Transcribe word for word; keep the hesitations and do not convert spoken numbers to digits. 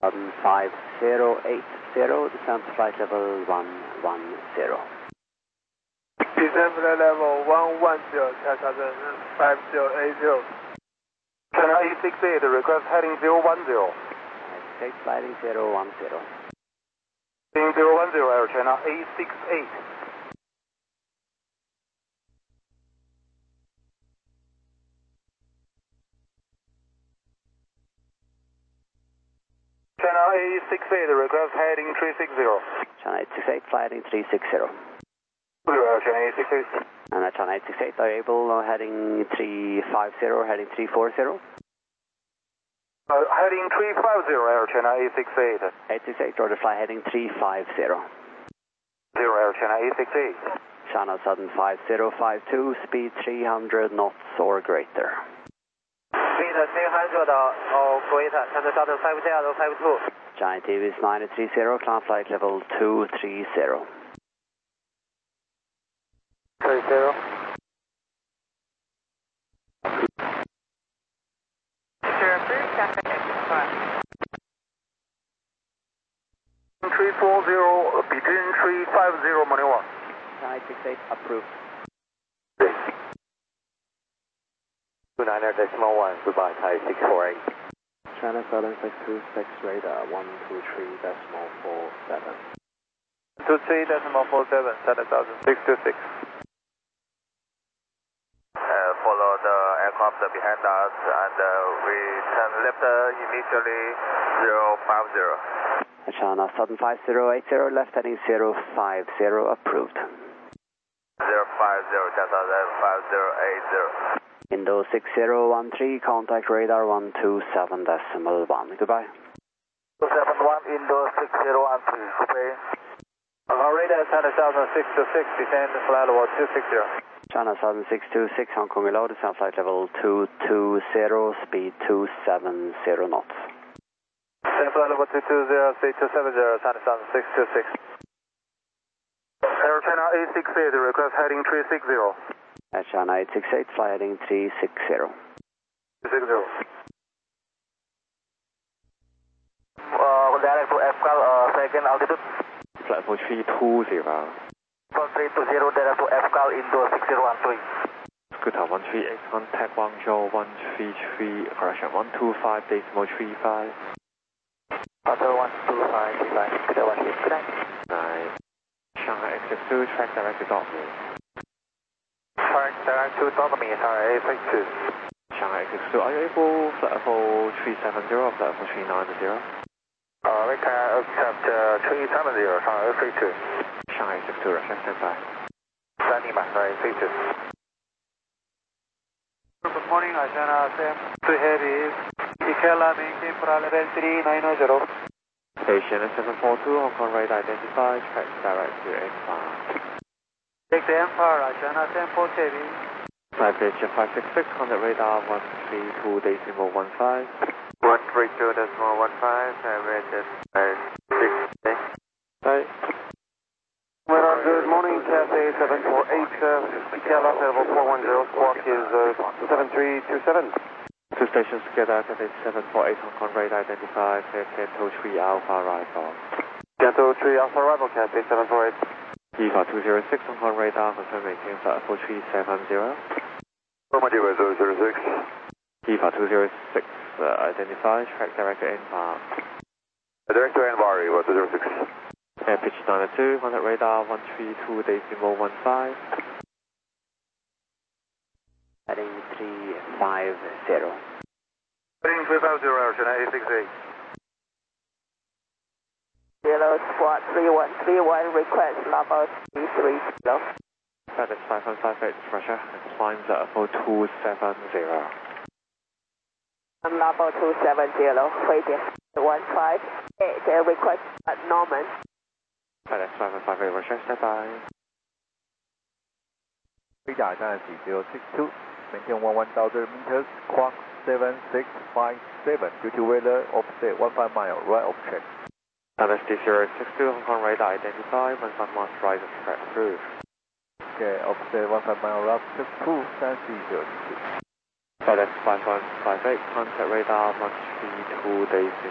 five zero eight zero, descent flight level one one zero. Descent flight level one one zero, China five zero eight zero. China eight six eight, request heading zero one zero. Take flighting zero one zero. Heading zero one zero, Air China eight six eight. China eight six eight, request heading three six zero. China eight six eight, flighting three six zero. Air China eight six eight. And uh, China eight six eight, are you able uh, heading three five zero, heading three four zero? Uh, heading three five zero, Air China eight six eight. eight six eight, order fly heading three five zero. Zero, Air China eight six eight. China Southern five zero five two, speed three hundred knots or greater. Speed three hundred or greater, China Southern five zero five two. China T V is nine three zero, climb flight level two three zero. three zero. three four zero, between three five zero, maneuver. China eight six eight, approved. two nine decimal one, goodbye, Thai six four eight. China Southern six two six, radar one two three decimal four seven. two three decimal four seven, China Southern six two six. Uh, follow the aircraft behind us and uh, we turn left uh, immediately zero five zero. China Southern five zero eight zero, left heading zero five zero, approved. zero five zero, China Southern five zero eight zero. Indo six zero one three, contact radar one two seven decimal one. Goodbye. two seven one, Indo six zero one three, goodbye. Uh, radar China Southern six two six, descend flight level two six zero. China Southern six two six, Hong Kong below, descent flight level two two zero, speed two seven zero knots. Descent flight level two two zero, speed two seven zero, China Southern six two six. Air China eight six eight, request heading three six zero. Air China eight six eight, fly heading three six zero. three six zero. Uh, direct to F C A L, uh, second altitude. Flight for three two zero. For three two zero, direct to F C A L, Indo six zero one three. Scooter one three eight, contact Guangzhou one three three, correction one two five decimal three five. Auto one two five, goodbye, Scooter one eight, good night. Nine. Shanghai X six two, track direct to Dortmund. Track direct to Dortmund, Shanghai eight six two. Shanghai X six two, are you able flight level three seven zero or flight level three nine zero? Uh, we can accept uh, three seven zero, Shanghai eight six two. Shanghai X six two, Russia, stand by. Standing by, eight six two. Good morning, China seven two Heavy. Ikela maintain for level three nine zero. Station seven four two, Hong Kong radar identified, track direct to Empire. Take the Empire, China seven four Heavy. Flight bridge five six six, contact radar one three two decimal one five. one three two decimal one five, average is six six. Right. Well, good morning, Cathay seven four eight, uh, Ikela level four one zero, squawk is uh, seven three two seven. Two stations together, Cathay seven four eight, Hong Kong radar identified, clear Gento three Alpha arrival. Gento three Alpha arrival, Cathay seven four eight. EVA two zero six, Hong Kong radar, confirm maintain flight four three seven zero. Normative zero zero six. EVA two zero six, uh, identified, track direct to Empire. Direct to Empire, EVA two zero six. Air pitch nine two, contact radar one three two decimal one five. Heading three five zero. Heading three five zero, China eight six eight. Yellow squad three one three one, request level three three zero. That is five one five eight, Russia, climb level two seven zero. Level two seven zero, waiting one five eight, uh, request at Norman. That is five one five eight, Russia, stand by. Radar China zero six two, maintain one one thousand meters, squawk seven six five seven, due to weather, offset one five mile, right of check. L S D zero six two, Hong Kong radar identified, one five miles right of track approved. Okay, offset one five mile, right check two,三四九零。 That is five one five eight, contact radar one three two decimal